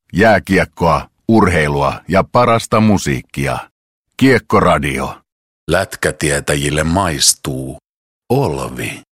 jääkiekkoa, urheilua ja parasta musiikkia. Kiekkoradio. Lätkätietäjille maistuu Olvi.